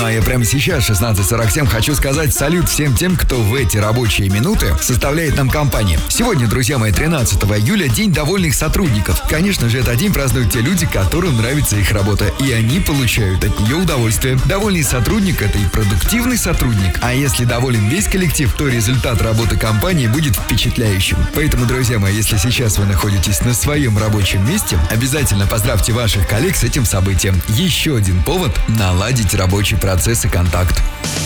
а я прямо сейчас, 16:47, хочу сказать салют всем тем, кто в эти рабочие минуты составляет нам компанию. Сегодня, друзья мои, 13 июля, День довольных сотрудников. Конечно же, этот день празднуют те люди, которым нравится их работа, и они получают от нее удовольствие. Довольный сотрудник – это и продуктивный сотрудник. А если доволен весь коллектив, то результат работы компании будет впечатляющим. Поэтому, друзья мои, если сейчас вы находитесь на своем рабочем месте, обязательно поздравьте ваших коллег с этим событием. Еще один повод наладить рабочий процесс и контакт.